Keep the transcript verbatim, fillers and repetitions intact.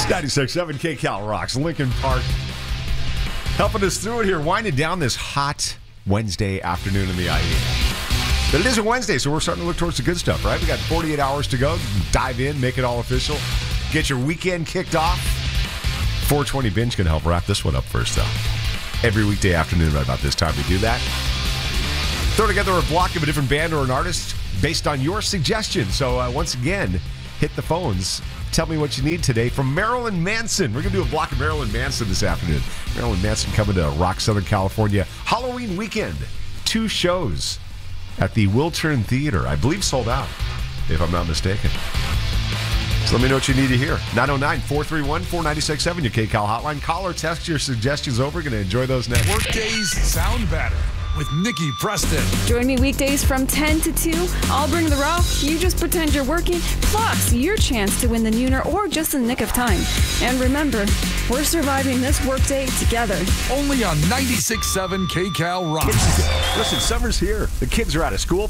ninety-six point seven K-Cal rocks. Lincoln Park helping us through it here, winding down this hot Wednesday afternoon in the I E. But it is a Wednesday, so we're starting to look towards the good stuff, right? We got forty-eight hours to go. Dive in, make it all official. Get your weekend kicked off. four twenty Binge can help wrap this one up first, though. Every weekday afternoon right about this time we do that. Throw together a block of a different band or an artist based on your suggestion. So uh, once again, hit the phones. Tell me what you need today from Marilyn Manson. We're going to do a block of Marilyn Manson this afternoon. Marilyn Manson coming to Rock Southern California. Halloween weekend. Two shows at the Wiltern Theater. I believe sold out, if I'm not mistaken. So let me know what you need to hear. nine oh nine, four three one, four nine six seven, your K-Cal hotline. Call or text your suggestions over. Going to enjoy those next. Workdays sound better with Nikki Preston. Join me weekdays from ten to two. I'll bring the rock. You just pretend you're working. Plus, your chance to win the Nooner or just the nick of time. And remember, we're surviving this workday together. Only on ninety-six point seven K-Cal Rock. Listen, summer's here. The kids are out of school.